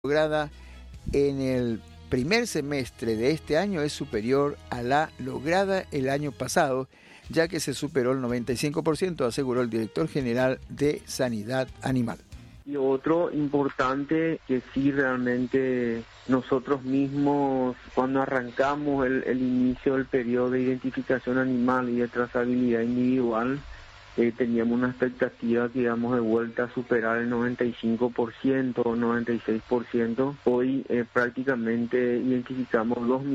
lograda en el primer semestre de este año es superior a la lograda el año pasado, ya que se superó el 95%, aseguró el director general de Sanidad Animal. Y otro importante que sí realmente nosotros mismos cuando arrancamos el inicio del periodo de identificación animal y de trazabilidad individual, teníamos una expectativa que íbamos de vuelta a superar el 95% o 96%. Hoy prácticamente identificamos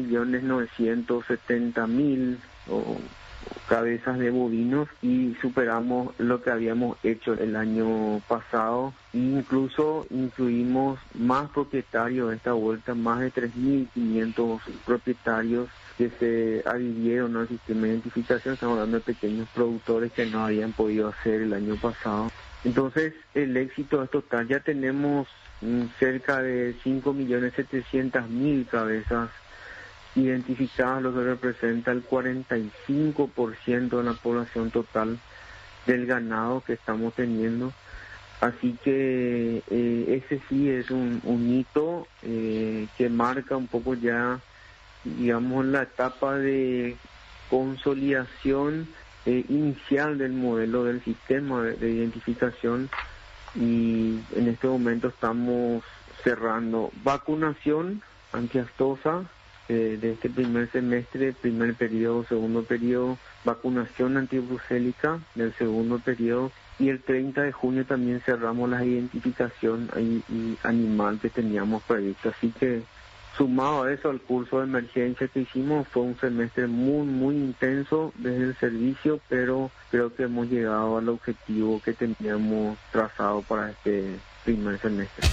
2.970.000 cabezas de bovinos y superamos lo que habíamos hecho el año pasado. Incluso incluimos más propietarios de esta vuelta, más de 3.500 propietarios que se adhirieron al sistema de identificación. Estamos hablando de pequeños productores que no habían podido hacer el año pasado. Entonces el éxito es total. Ya tenemos cerca de 5.700.000 cabezas identificadas, lo que representa el 45% de la población total del ganado que estamos teniendo. Así que ese sí es un hito que marca un poco ya, digamos, la etapa de consolidación inicial del modelo del sistema de identificación, y en este momento estamos cerrando vacunación antiaftosa de este primer semestre, primer periodo, segundo periodo, vacunación antibrucélica del segundo periodo, y el 30 de junio también cerramos la identificación y animal que teníamos previsto. Así que sumado a eso, al curso de emergencia que hicimos, fue un semestre muy intenso desde el servicio, pero creo que hemos llegado al objetivo que teníamos trazado para este primer semestre.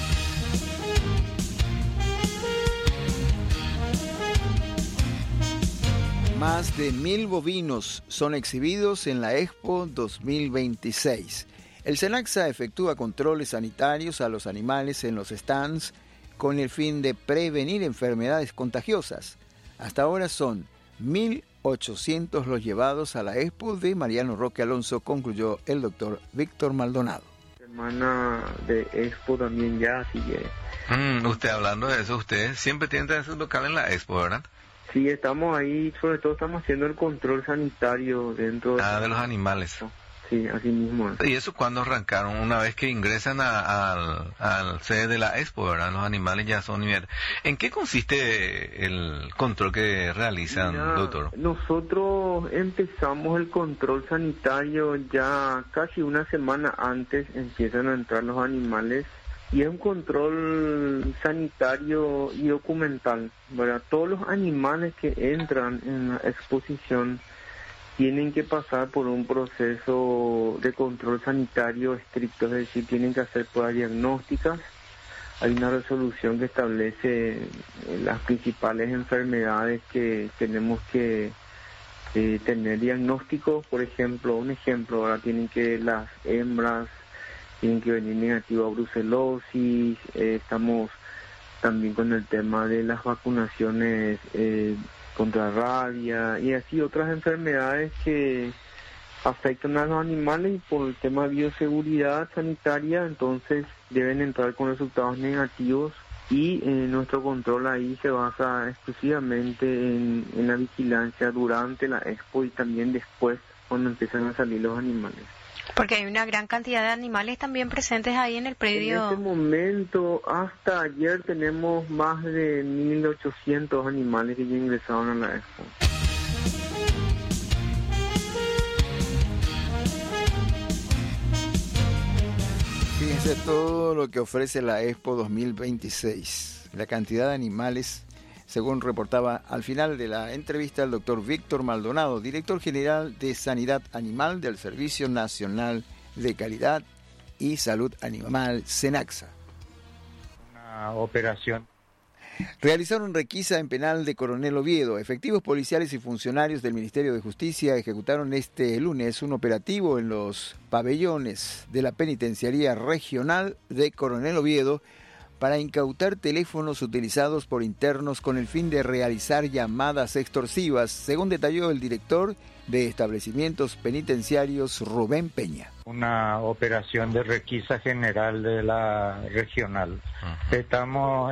Más de 1.000 bovinos son exhibidos en la Expo 2026. El SENACSA efectúa controles sanitarios a los animales en los stands con el fin de prevenir enfermedades contagiosas. Hasta ahora son 1.800 los llevados a la Expo de Mariano Roque Alonso, concluyó el doctor Víctor Maldonado. Semana de Expo también ya, así que... Usted hablando de eso, usted siempre tiene su local en la Expo, ¿verdad? Sí, estamos ahí, sobre todo estamos haciendo el control sanitario dentro de los animales. Sí, así mismo es. ¿Y eso cuándo arrancaron? Una vez que ingresan al sede de la Expo, ¿verdad? Los animales ya son... ¿En qué consiste el control que realizan, doctor? Nosotros empezamos el control sanitario ya casi una semana antes empiezan a entrar los animales. Y es un control sanitario y documental, ¿verdad? Todos los animales que entran en la exposición tienen que pasar por un proceso de control sanitario estricto, es decir, tienen que hacer pruebas diagnósticas. Hay una resolución que establece las principales enfermedades que tenemos que tener diagnósticos. Por ejemplo, ahora tienen que las hembras tienen que venir negativo a brucelosis. Estamos también con el tema de las vacunaciones contra rabia y así otras enfermedades que afectan a los animales, y por el tema de bioseguridad sanitaria entonces deben entrar con resultados negativos, y nuestro control ahí se basa exclusivamente en la vigilancia durante la expo y también después cuando empiezan a salir los animales. Porque hay una gran cantidad de animales también presentes ahí en el predio. En este momento, hasta ayer, tenemos más de 1.800 animales que ya ingresaron a la expo. Fíjense todo lo que ofrece la Expo 2026. La cantidad de animales, según reportaba al final de la entrevista el doctor Víctor Maldonado, director general de Sanidad Animal del Servicio Nacional de Calidad y Salud Animal, SENACSA. Una operación. Realizaron requisa en penal de Coronel Oviedo. Efectivos policiales y funcionarios del Ministerio de Justicia ejecutaron este lunes un operativo en los pabellones de la Penitenciaría Regional de Coronel Oviedo para incautar teléfonos utilizados por internos con el fin de realizar llamadas extorsivas, según detalló el director de establecimientos penitenciarios, Rubén Peña. Una operación de requisa general de la regional. Estamos